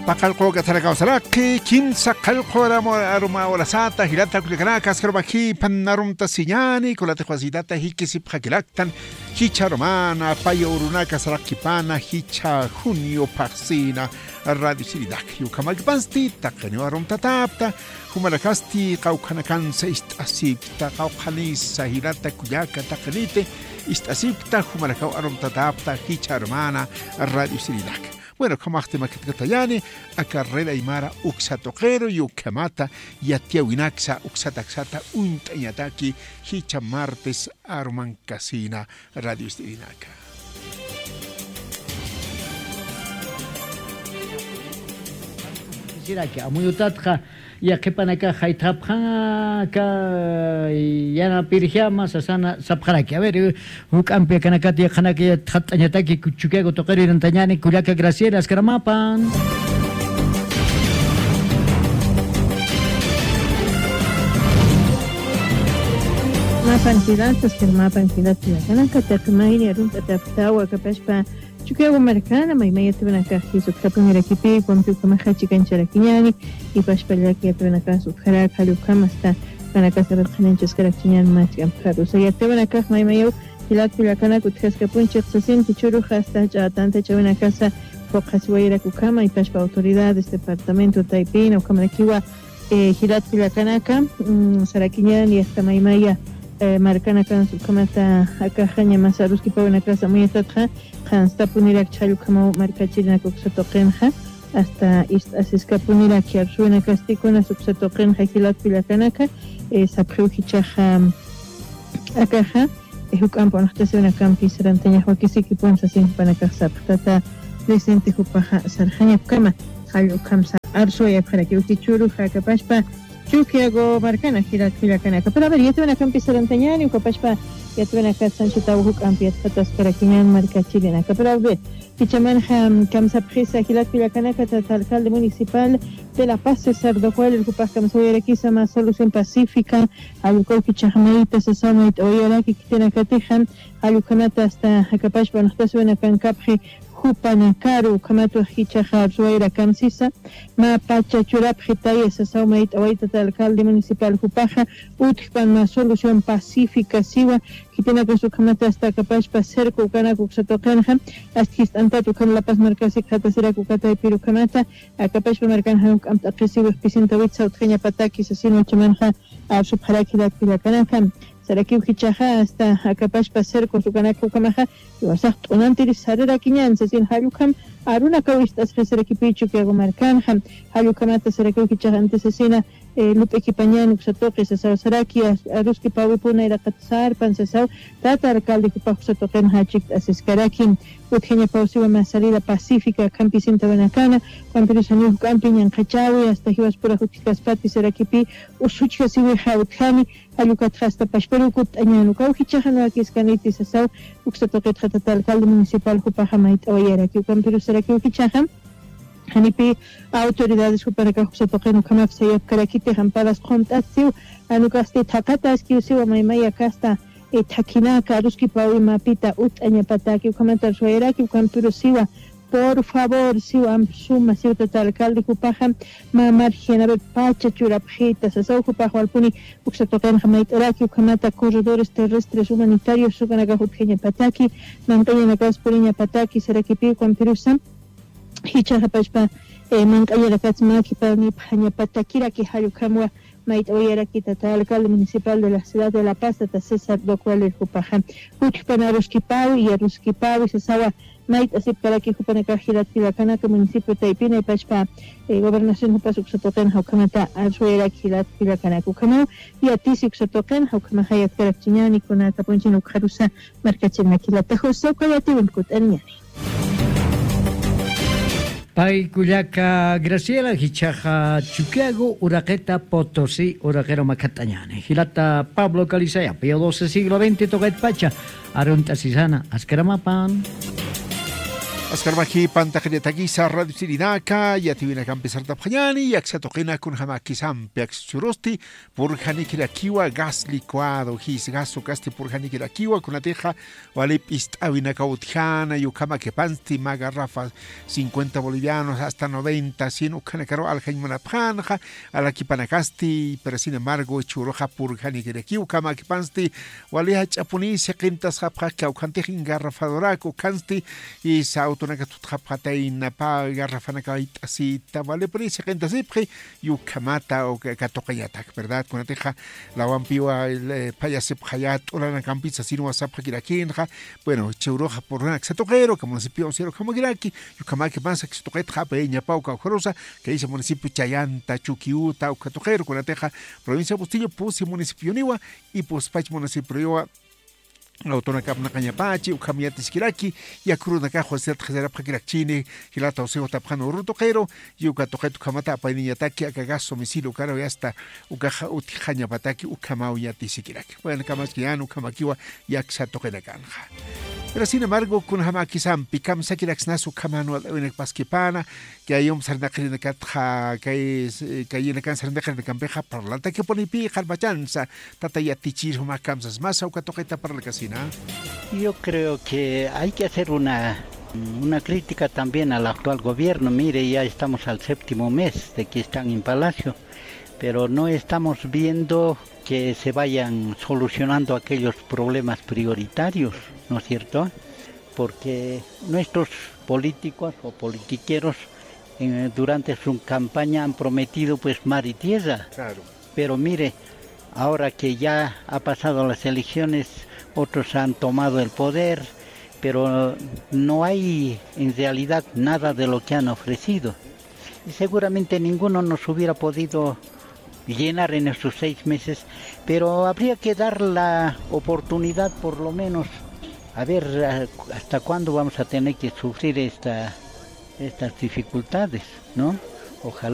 Paqalqo katarakausaraki kimsa qalqoramo aruma olasata hilata kulikaraka skarbaki panarumta siñani kulate kwasidata hikisip hakilaktan hicha romana payo urunaka sarakipana hicha junio paxina radio siridak yukamakbansti taqani arumta tapta humalakasti qawkanakansa istasipta qawqanisa hilata kuyaka taqanite istasipta humalakaw arumta tapta hicha romana radio siridak. Bueno, como ahtima Catayani, a carrera Aymara, Uxatoquero, Yucamata, Yatiawinaxa, Uxataxata, Untayataki, Hicha Martes, Arman Casina, Radio Estirinaca. Siraki, Amuyutatja, Yakepanaka, Haitapja, Yana Pirjama, Sasana, Sapharaki. A ver, Ucampia, Kanakati, Hanaki, Tatanyataki, Kuchukago, Tokeri, Antanyani, Kuraka, Graciela, Scaramapan. Mapan Filantes, que Mapan Filantes, Kanaka, Tatamaini, Rumpa Taptawa, Capespa. Chukago Marcana, Maimaya Tuvanaka, his of Kapamira Kipi, Pompuka Chicken Charakiani, Ipashpalaki, Tuvanaka, Subhara, Kalukamasta, Panakasa, Hanenches, Karakinian, Mati, and Prado. So yet Tuvanaka, Maimayo, Hilakulakana, Kutkaska Punchak, Sasin, Tichuru, Hasta, Tanta Chavanakasa, Fokaswaira Kukama, Ipashpa Autoridades, Departamento Taipin, o Kamarakiwa, Hilakulakanaca, Sarakinian, y hasta Maimaya. Marcana kan sukamata akahanya masaruski pawna casa muy tatja hasta punira chalu como marcachina kuxatoqenja hasta asiska punira kiarsuena casticona subsatoqenja hilat pilakanaka sapruhichaja akaja hukam ponxtasuna kampi saranteña wakisiki ponsa sin panakasap tata presente hupaja sarjanya kama halu kamsa arsoya para que utichuru hakapashpa Chukiago Marcana, Hilakanaka. Pero a ver, ya te van a empezar a enseñar y Copaspa, ya te van a casar Chitawu Campiat Patas para que me marca chilena. Pero a ver, Pichaman Kamsa Prisa, Hilakanaka, alcalde municipal de La Paz, César Docual, el Cupas Kamsoyer aquí, más solución pacífica, Aluco Pichamaita, Sasamit, Oyolaki, Kitenakatejan, Alucanata hasta Capashpa, Nostasuna Kankapri. Hupanakaru kamato hichaja suaira kamsisa ma pacha churap hitaya sasaumait awaita alcalde municipal Hupaja utpan ma solución pacífica siwa kitena que su kamata hasta capaz pa cerco kana kuxatokanha hasta antatu kan La Paz marcasi kata sira kukata y piru kamata a capaz pa marcanja am apresivo especienta witsa utgenya pataki sasino chamanja a subharakilat pilakanaka Saraki ukichaja hasta capaz para hacer con su canaco camaja y vas a unantir sarera quiñanza sin halukam aruna kawistas saraki pichu que hago marcanja halukamata saraki ukichaja antes asesina lupe equipañan uxatoque sasao saraki aruski pawi puna ira katsar pansasao tata alcalde que pa uxatoquen hachik aseskaraki utgenya pausiwa más salida pacífica campicinta banacana campirisanu campiñan cachawi hasta hivas pura juticas pati saraki pi usuchka siwi hautkami Alukat hasta Pashperukut añano Kauhichahana Kiskaniti Sasau, Uxatoket Hatata alcalde municipal Hupahamait Oyera, que Ucampiro Seraki Ukichaham, Hanipi, autoridades Huparaka Huxatoken Kamaf Sayat Karakite Hamparas Kontatsiu, Anukasti Takatas, Kiusiwa Maimaya Casta, Takinaka, Ruski Paui Mapita, Ut Añapataki, Ukamata Soyera, que Ucampiro Siwa. Por favor, si suma si total alcalde Hupaja, margen a ver pacha churapjita, sasau Hupaja alpuni, uxatocan jamait oraki, ukamata corredores terrestres humanitarios, suganaka hutgenya pataki, mancayan acá esporiña pataki, serakipi, cuampirusa, hicha hapashpa, mancaya katzmaki, pani paña patakira, que halukamwa, mait oyeraki, tata alcalde municipal de la ciudad de La Paz, tata César Docual el Hupaja, Huchpanaruskipau y Aruskipau y Sasawa, Mait así para que Jupanaka Hilat Hilakanaka municipio Taipina y Pachpa gobernación Jupas Uxatoken Haukamata Arsuera Hilat Hilakanaka Ukamo y Atisi Uxatoken Haukamahayat Karachiniani con Taponchin Ukharusa Marcachina Kilata Jose Kayatiwin Kut Aniani. Pai Kuyaka Graciela Hichaja Chuquiago Uraqueta Potosí Uraquero Macatañane Hilata Pablo Calizaya Pio 12 siglo XX Toget Pacha Arunta Sisana Ascaramapan Askarmaki pantakriatagisa radio sirinaka yativina campesar tapjani yaxatoqina kun hamakisam peax churosti purjani kirakiwa gas licuado his gaso casti purjani kirakiwa kunateja walip istawina kautjana yukama que pansti magarrafa 50 bolivianos hasta 90 100 ukanakaro aljaimana panja alakipanakasti pero sin embargo churoja purjani kirakiwa kama que pansti waliha chapuni seqintas hapja kaukantejin garrafadorako kansti y sauto na katutjapatay na pa garrafanaka así tabale por ese gente siempre yukamata o katokayatak verdad kunateja la wampiwa el payasep hayat o la campisa sino wasap kirakinja bueno cheuroja por una xatoquero como municipio cero como giraki yukama que pasa que toquetja peña pauca jorosa que dice municipio Chayanta Chuquiuta o katoquero kunateja provincia Bustillo pusi municipio Niwa y pues pach municipio autónoma na Cañapachi, Ucamiati Skiraki, y a Cruz de Cajo, Serra Pakirachini, Hilata Oseo Tapano Rutoquero, y Ucatoqueto Camata, Painiataki, Akagas, Homicidio, Caro y hasta Ucaja Utijaña Pataki, Ucamau Yati Sikiraki. Bueno, Kamaskian, Ukamakiwa, Yaxatoquena Canja. Pero sin embargo, con Hamakisam, Picam Sakiraxnasu Kamano, en el Pasquipana, que hay un Sarnakri de Catja, que hay en el cáncer de Campeja, para la que pone pi, Jarbachanza, Tatayatichir, Makamsas, Masa, Ucatoqueta para la casina. Yo creo que hay que hacer una crítica también al actual gobierno. Mire, ya estamos al 7º mes de que están en Palacio, pero no estamos viendo que se vayan solucionando aquellos problemas prioritarios, ¿no es cierto? Porque nuestros políticos o politiqueros durante su campaña han prometido pues mar y tierra. Claro. Pero mire, ahora que ya ha pasado las elecciones, otros han tomado el poder, pero no hay en realidad nada de lo que han ofrecido. Y seguramente ninguno nos hubiera podido llenar en estos 6 meses, pero habría que dar la oportunidad por lo menos a ver hasta cuándo vamos a tener que sufrir estas dificultades, ¿no? Ojalá